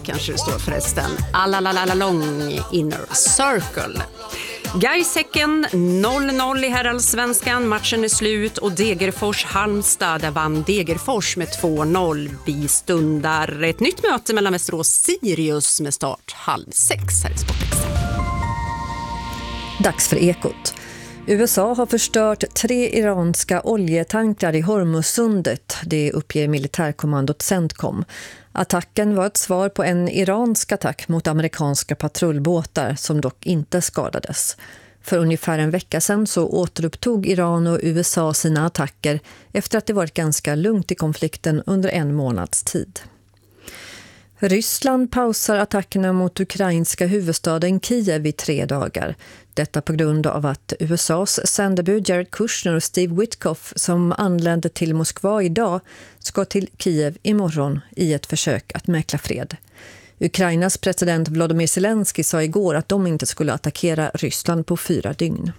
kanske det står förresten. Allalalong Inner Circle. Gais-Häcken 0-0 i herrallsvenskan. Matchen är slut och Degerfors-Halmstad, där vann Degerfors med 2-0. Vi stundar ett nytt möte mellan Västerås-Sirius med start 5:30 här i Sportextra. Dags för Ekot. USA har förstört 3 iranska oljetankrar i Hormuzsundet, det uppger militärkommandot CENTCOM. Attacken var ett svar på en iransk attack mot amerikanska patrullbåtar som dock inte skadades. För ungefär en vecka sedan så återupptog Iran och USA sina attacker efter att det varit ganska lugnt i konflikten under en månads tid. Ryssland pausar attackerna mot ukrainska huvudstaden Kiev i 3 dagar. Detta på grund av att USAs sändebud Jared Kushner och Steve Witkoff, som anlände till Moskva idag, ska till Kiev imorgon i ett försök att mäkla fred. Ukrainas president Volodymyr Zelensky sa igår att de inte skulle attackera Ryssland på 4 dygn.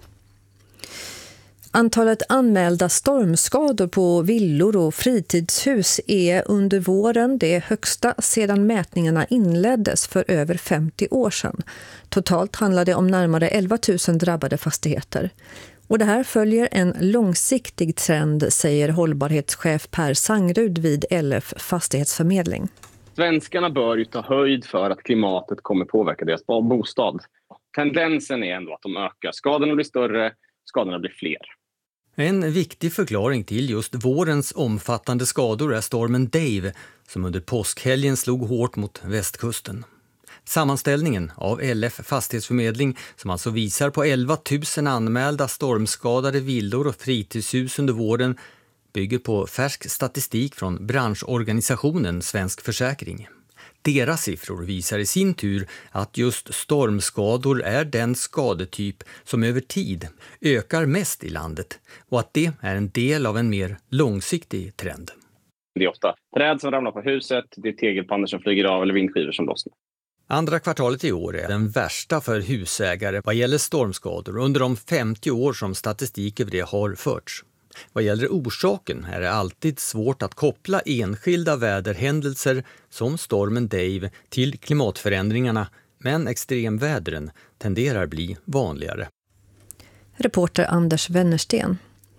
Antalet anmälda stormskador på villor och fritidshus är under våren det högsta sedan mätningarna inleddes för över 50 år sedan. Totalt handlar det om närmare 11 000 drabbade fastigheter. Och det här följer en långsiktig trend, säger hållbarhetschef Per Sangrud vid LF Fastighetsförmedling. Svenskarna bör ju ta höjd för att klimatet kommer påverka deras bostad. Tendensen är ändå att de ökar. Skadorna blir större, skadorna blir fler. En viktig förklaring till just vårens omfattande skador är stormen Dave som under påskhelgen slog hårt mot västkusten. Sammanställningen av LF Fastighetsförmedling, som alltså visar på 11 000 anmälda stormskadade villor och fritidshus under våren, bygger på färsk statistik från branschorganisationen Svensk Försäkring. Deras siffror visar i sin tur att just stormskador är den skadetyp som över tid ökar mest i landet och att det är en del av en mer långsiktig trend. Det är ofta träd som ramlar på huset, det är tegelpannor som flyger av eller vindskivor som lossnar. Andra kvartalet i år är den värsta för husägare vad gäller stormskador under de 50 år som statistik över det har förts. Vad gäller orsaken är det alltid svårt att koppla enskilda väderhändelser som stormen Dave till klimatförändringarna, men extremvädren tenderar bli vanligare. Reporter Anders Wennersten.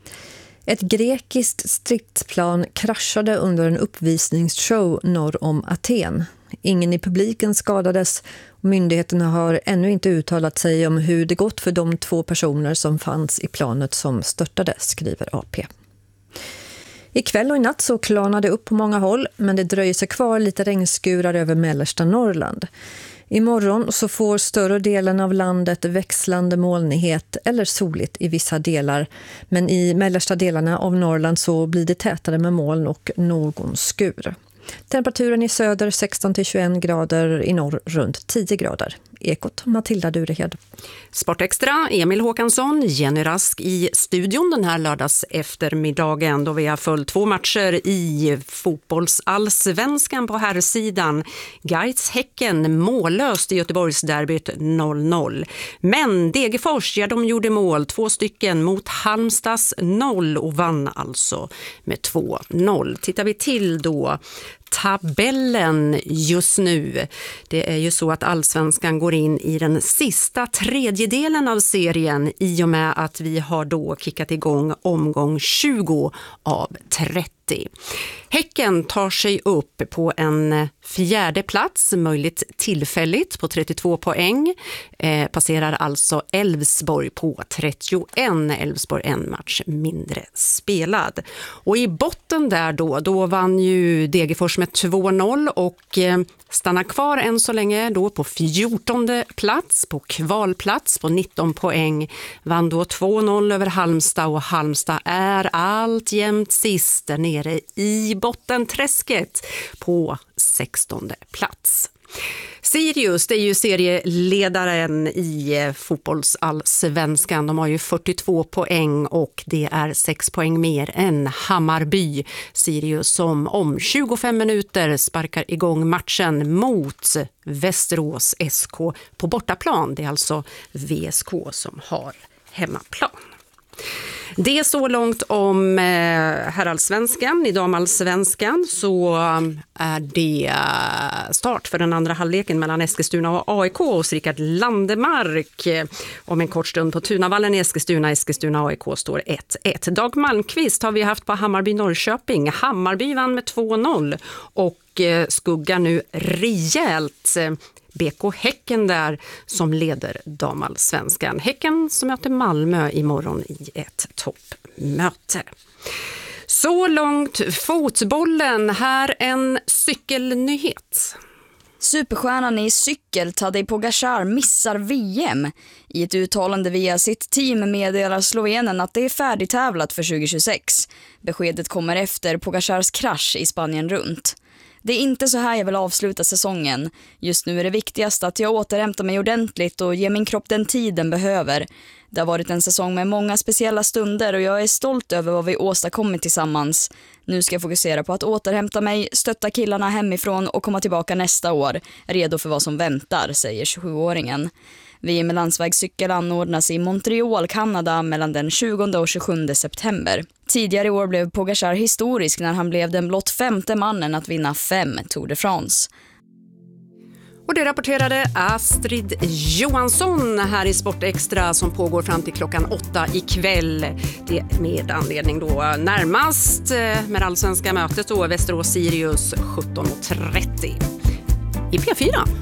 Ett grekiskt stridsplan kraschade under en uppvisningsshow norr om Aten. Ingen i publiken skadades och myndigheterna har ännu inte uttalat sig om hur det gått för de 2 personer som fanns i planet som störtade, skriver AP. Ikväll och i natt så klarnade det upp på många håll, men det dröjer sig kvar lite regnskurar över mellersta Norrland. Imorgon så får större delen av landet växlande molnighet eller soligt i vissa delar. Men i mellersta delarna av Norrland så blir det tätare med moln och någon skur. Temperaturen i söder 16-21 grader, i norr runt 10 grader. Ekot, Matilda Durehed. Sportextra, Emil Håkansson, Jenny Rask i studion den här lördags eftermiddagen då vi har följt 2 matcher i fotbollsallsvenskan på herrsidan. Gais-Häcken mållöst i Göteborgsderbyt 0-0. Men Degerfors, ja, de gjorde mål 2 stycken mot Halmstads 0 och vann alltså med 2-0. Tittar vi till då tabellen just nu. Det är ju så att allsvenskan går in i den sista tredjedelen av serien i och med att vi har då kickat igång omgång 20 av 30. Häcken tar sig upp på en 4:e plats, möjligt tillfälligt på 32 poäng. Passerar alltså Elfsborg på 31. Elfsborg en match mindre spelad. Och i botten där då vann ju Degerfors med 2-0 och stannar kvar än så länge då på 14:e plats, på kvalplats på 19 poäng. Vann då 2-0 över Halmstad och Halmstad är alltjämt sist där nere i bottenträsket på 16:e plats. Sirius, det är ju serieledaren i fotbollsallsvenskan. De har ju 42 poäng och det är 6 poäng mer än Hammarby. Sirius som om 25 minuter sparkar igång matchen mot Västerås SK på bortaplan. Det är alltså VSK som har hemmaplan. Det är så långt om herrallsvenskan. I damallsvenskan så är det start för den andra halvleken mellan Eskilstuna och AIK hos Rickard Landemark. Om en kort stund på Tunavallen i Eskilstuna. Eskilstuna-AIK står 1-1. Dag Malmqvist har vi haft på Hammarby-Norrköping. Hammarby vann med 2-0 och skuggar nu rejält BK Häcken där som leder damallsvenskan. Häcken som möter Malmö imorgon i ett toppmöte. Så långt fotbollen. Här en cykelnyhet. Superstjärnan i cykel Tadej Pogačar missar VM. I ett uttalande via sitt team meddelar slovenen att det är färdigtävlat för 2026. Beskedet kommer efter Pogačars krasch i Spanien runt. Det är inte så här jag vill avsluta säsongen. Just nu är det viktigast att jag återhämtar mig ordentligt och ger min kropp den tid den behöver. Det har varit en säsong med många speciella stunder och jag är stolt över vad vi åstadkommit tillsammans. Nu ska jag fokusera på att återhämta mig, stötta killarna hemifrån och komma tillbaka nästa år, redo för vad som väntar, säger 27-åringen. VM med landsvägscykel anordnas i Montreal, Kanada mellan den 20 och 27 september. Tidigare i år blev Pogačar historisk när han blev den blott 5:e mannen att vinna 5 Tour de France. Och det rapporterade Astrid Johansson här i Sportextra som pågår fram till klockan 8 ikväll. Det med anledning då närmast med allsvenska mötet då Västerås Sirius 17:30 i P4.